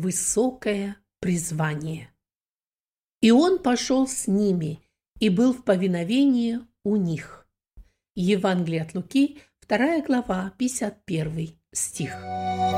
высокое призвание. И он пошел с ними и был в повиновении у них. Евангелие от Луки, 2 глава, 51 стих.